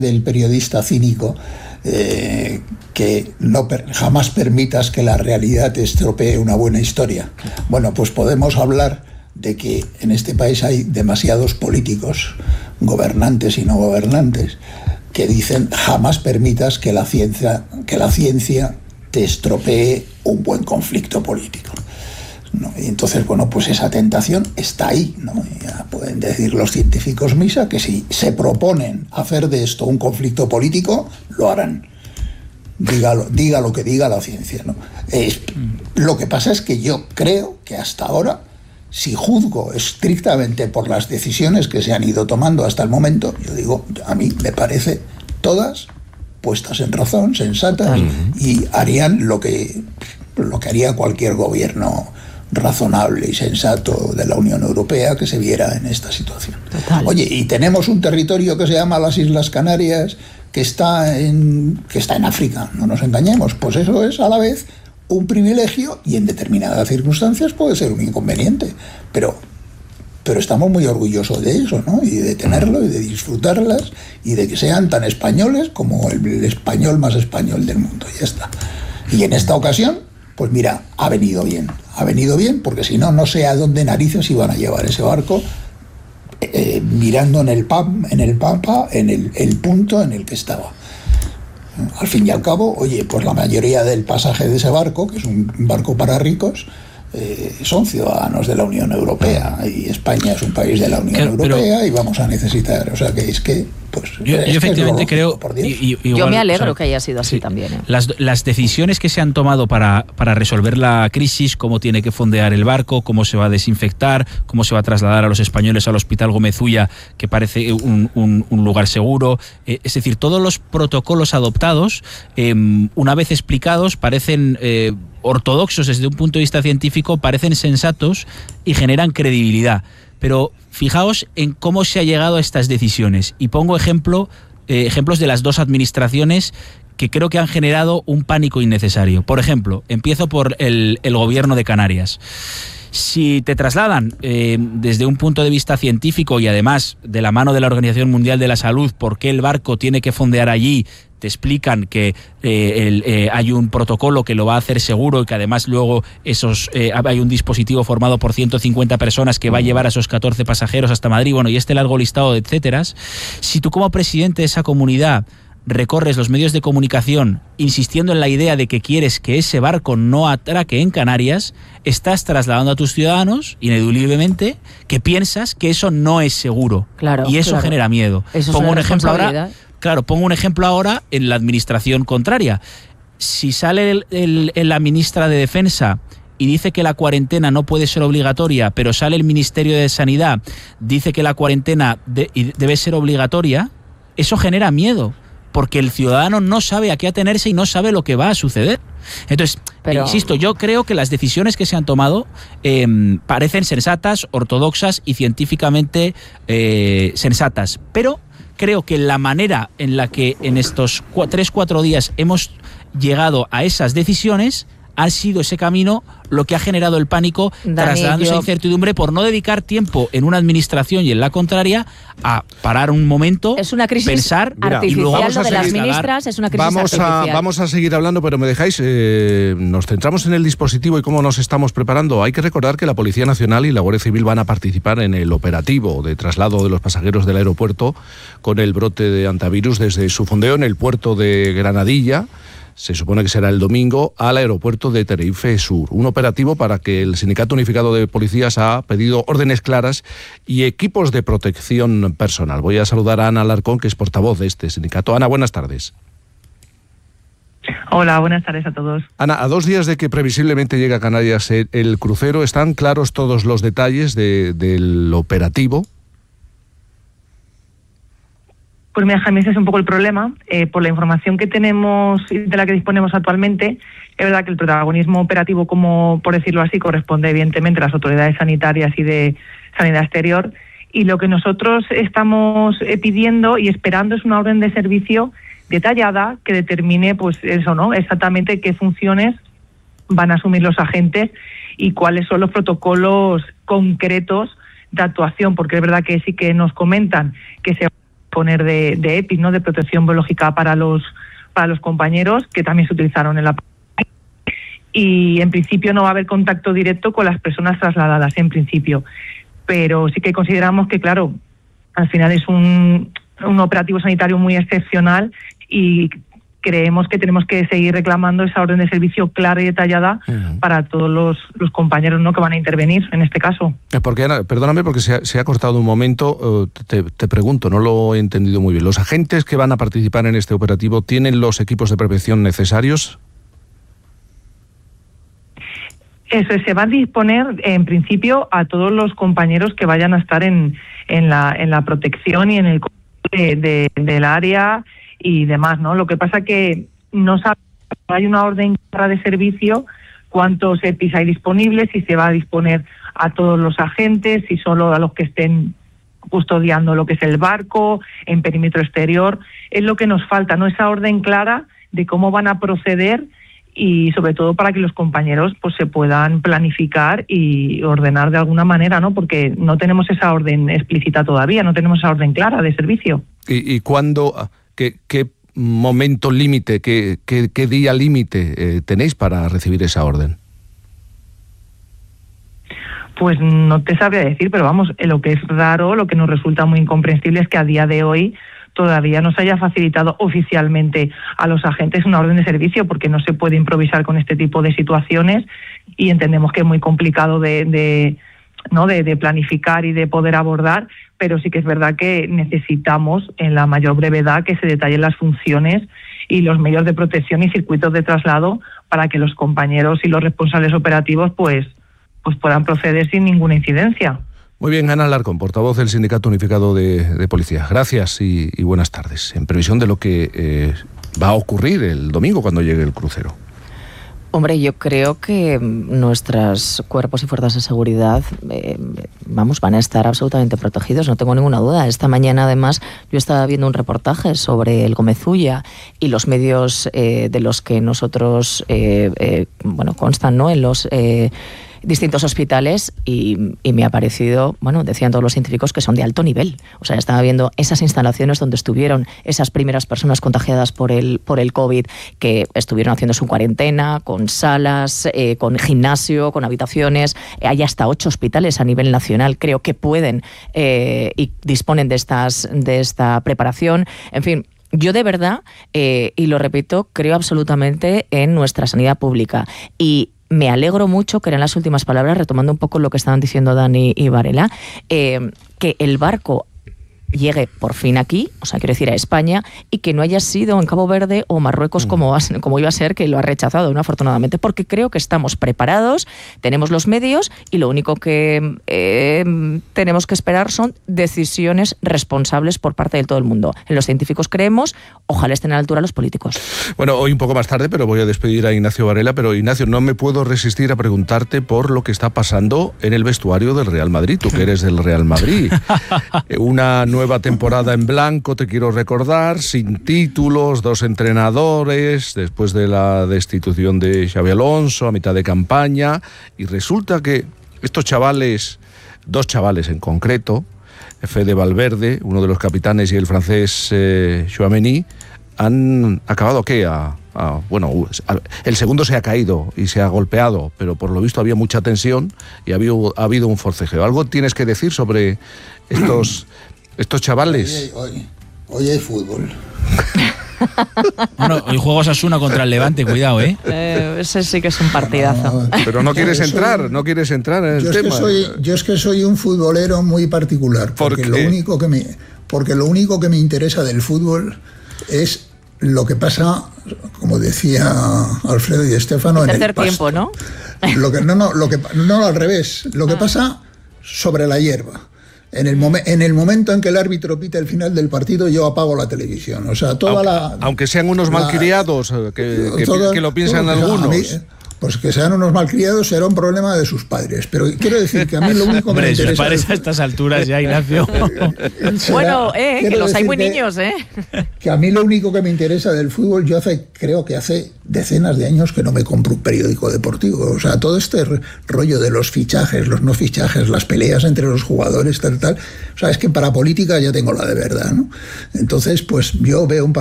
del periodista cínico, que jamás permitas que la realidad te estropee una buena historia. Bueno, pues podemos hablar de que en este país hay demasiados políticos, gobernantes y no gobernantes, que dicen jamás permitas que la ciencia te estropee un buen conflicto político, ¿no? Y entonces, bueno, pues esa tentación está ahí, ¿no? Ya pueden decir los científicos misa que si se proponen hacer de esto un conflicto político, lo harán. Diga lo que diga la ciencia, ¿no? Lo que pasa es que yo creo que hasta ahora, si juzgo estrictamente por las decisiones que se han ido tomando hasta el momento, yo digo, a mí me parece todas puestas en razón, sensatas, y harían lo que haría cualquier gobierno razonable y sensato de la Unión Europea que se viera en esta situación. Total. Oye, y tenemos un territorio que se llama las Islas Canarias, que está en África, no nos engañemos, pues eso es a la vez un privilegio y en determinadas circunstancias puede ser un inconveniente, pero estamos muy orgullosos de eso, ¿no? Y de tenerlo y de disfrutarlas y de que sean tan españoles como el español más español del mundo, ya está. Y en esta ocasión, pues mira, ha venido bien, porque si no, no sé a dónde narices iban a llevar ese barco, mirando en el punto en el que estaba. Al fin y al cabo, oye, pues la mayoría del pasaje de ese barco, que es un barco para ricos, son ciudadanos de la Unión Europea, y España es un país de la Unión Europea, y vamos a necesitar, o sea, que es que pues yo efectivamente creo, yo me alegro que haya sido así también. Las decisiones que se han tomado para resolver la crisis, cómo tiene que fondear el barco, cómo se va a desinfectar, cómo se va a trasladar a los españoles al Hospital Gómez Ulla, que parece un lugar seguro, es decir, todos los protocolos adoptados, una vez explicados, parecen ortodoxos desde un punto de vista científico, parecen sensatos y generan credibilidad. Pero fijaos en cómo se ha llegado a estas decisiones. Y pongo ejemplos de las dos administraciones que creo que han generado un pánico innecesario. Por ejemplo, empiezo por el gobierno de Canarias. Si te trasladan desde un punto de vista científico y además de la mano de la Organización Mundial de la Salud por qué el barco tiene que fondear allí, te explican que hay un protocolo que lo va a hacer seguro y que además luego hay un dispositivo formado por 150 personas que va a llevar a esos 14 pasajeros hasta Madrid, bueno, y este largo listado de etcéteras. Si tú como presidente de esa comunidad recorres los medios de comunicación insistiendo en la idea de que quieres que ese barco no atraque en Canarias, estás trasladando a tus ciudadanos, ineludiblemente, que piensas que eso no es seguro. Claro, y eso genera miedo. Eso pongo un ejemplo ahora. Claro, pongo un ejemplo ahora en la administración contraria. Si sale la ministra de Defensa y dice que la cuarentena no puede ser obligatoria, pero sale el Ministerio de Sanidad, dice que la cuarentena debe ser obligatoria, eso genera miedo, porque el ciudadano no sabe a qué atenerse y no sabe lo que va a suceder. Entonces, insisto, yo creo que las decisiones que se han tomado parecen sensatas, ortodoxas y científicamente sensatas, pero creo que la manera en la que en estos 3-4 días hemos llegado a esas decisiones ha sido ese camino lo que ha generado el pánico, trasladando esa incertidumbre por no dedicar tiempo en una administración y en la contraria a parar un momento, es una crisis pensar artificial, y luego lo de las ministras es una crisis artificial. Vamos a seguir hablando, pero me dejáis, nos centramos en el dispositivo y cómo nos estamos preparando. Hay que recordar que la Policía Nacional y la Guardia Civil van a participar en el operativo de traslado de los pasajeros del aeropuerto con el brote de antivirus desde su fondeo en el puerto de Granadilla. Se supone que será el domingo, al aeropuerto de Tenerife Sur. Un operativo para que el Sindicato Unificado de Policías ha pedido órdenes claras y equipos de protección personal. Voy a saludar a Ana Alarcón, que es portavoz de este sindicato. Ana, buenas tardes. Hola, buenas tardes a todos. Ana, a 2 días de que previsiblemente llegue a Canarias el crucero, ¿están claros todos los detalles del operativo? Pues mira, Jaime, ese es un poco el problema. Por la información que tenemos y de la que disponemos actualmente, es verdad que el protagonismo operativo, como por decirlo así, corresponde evidentemente a las autoridades sanitarias y de sanidad exterior. Y lo que nosotros estamos pidiendo y esperando es una orden de servicio detallada que determine, pues eso, ¿no? Exactamente qué funciones van a asumir los agentes y cuáles son los protocolos concretos de actuación, porque es verdad que sí que nos comentan que se poner de EPI, ¿no? De protección biológica para los compañeros, que también se utilizaron en la... Y en principio no va a haber contacto directo con las personas trasladadas, en principio. Pero sí que consideramos que, claro, al final es un operativo sanitario muy excepcional y creemos que tenemos que seguir reclamando esa orden de servicio clara y detallada para todos los compañeros, ¿no?, que van a intervenir en este caso. Porque, Ana, perdóname porque se ha cortado un momento, te pregunto, no lo he entendido muy bien. ¿Los agentes que van a participar en este operativo tienen los equipos de prevención necesarios? Eso, se va a disponer en principio a todos los compañeros que vayan a estar en la protección y en el del área y demás, ¿no? Lo que pasa que no hay una orden clara de servicio, cuántos EPIs hay disponibles, si se va a disponer a todos los agentes, si solo a los que estén custodiando lo que es el barco, en perímetro exterior. Es lo que nos falta, ¿no? Esa orden clara de cómo van a proceder y sobre todo para que los compañeros pues se puedan planificar y ordenar de alguna manera, ¿no? Porque no tenemos esa orden explícita todavía, no tenemos esa orden clara de servicio. ¿Y cuándo, qué momento límite, qué día límite tenéis para recibir esa orden? Pues no te sabría decir, pero vamos, lo que es raro, lo que nos resulta muy incomprensible es que a día de hoy todavía no se haya facilitado oficialmente a los agentes una orden de servicio, porque no se puede improvisar con este tipo de situaciones y entendemos que es muy complicado de planificar y de poder abordar, pero sí que es verdad que necesitamos en la mayor brevedad que se detallen las funciones y los medios de protección y circuitos de traslado para que los compañeros y los responsables operativos pues puedan proceder sin ninguna incidencia. Muy bien, Ana Alarcón, portavoz del Sindicato Unificado de Policía. Gracias y buenas tardes. En previsión de lo que va a ocurrir el domingo cuando llegue el crucero. Hombre, yo creo que nuestros cuerpos y fuerzas de seguridad van a estar absolutamente protegidos, no tengo ninguna duda. Esta mañana, además, yo estaba viendo un reportaje sobre el Gómez Ulla y los medios de los que nosotros constan, ¿no?, en los distintos hospitales y me ha parecido, decían todos los científicos que son de alto nivel. O sea, estaba viendo esas instalaciones donde estuvieron esas primeras personas contagiadas por el COVID, que estuvieron haciendo su cuarentena, con salas, con gimnasio, con habitaciones. Hay hasta 8 hospitales a nivel nacional, creo que pueden y disponen de esta preparación. En fin, yo de verdad, y lo repito, creo absolutamente en nuestra sanidad pública y me alegro mucho, que eran las últimas palabras, retomando un poco lo que estaban diciendo Dani y Varela, que el barco llegue por fin aquí, o sea, quiero decir, a España, y que no haya sido en Cabo Verde o Marruecos como iba a ser, que lo ha rechazado, ¿no?, afortunadamente, porque creo que estamos preparados, tenemos los medios y lo único que tenemos que esperar son decisiones responsables por parte de todo el mundo. En los científicos creemos, ojalá estén a la altura los políticos. Bueno, hoy un poco más tarde, pero voy a despedir a Ignacio Varela, pero Ignacio, no me puedo resistir a preguntarte por lo que está pasando en el vestuario del Real Madrid, tú que eres del Real Madrid. Una nueva temporada en blanco, te quiero recordar, sin títulos, 2 entrenadores, después de la destitución de Xabi Alonso, a mitad de campaña, y resulta que estos chavales, 2 chavales en concreto, Fede Valverde, uno de los capitanes, y el francés Tchouaméni, han acabado el segundo se ha caído y se ha golpeado, pero por lo visto había mucha tensión y ha habido un forcejeo. ¿Algo tienes que decir sobre estos chavales? Hoy hay fútbol. Bueno, hoy juega Osasuna contra el Levante, cuidado, ese sí que es un partidazo. Pero no quieres entrar en el tema. Yo es que soy un futbolero muy particular, porque lo único que me interesa del fútbol es lo que pasa, como decía Alfredo y Estefano, en el tercer tiempo, ¿no? No, al revés. Lo que pasa sobre la hierba. En el momento en que el árbitro pita el final del partido, yo apago la televisión. O sea, aunque sean unos malcriados, que lo piensan algunos. Pues que sean unos malcriados será un problema de sus padres. Pero quiero decir que a mí lo único que me interesa... Sus padres a estas alturas ya, Ignacio. Bueno, que los hay muy niños, Que a mí lo único que me interesa del fútbol, yo creo que hace decenas de años que no me compro un periódico deportivo. O sea, todo este rollo de los fichajes, los no fichajes, las peleas entre los jugadores, tal. O sea, es que para política ya tengo la de verdad, ¿no? Entonces, pues yo veo un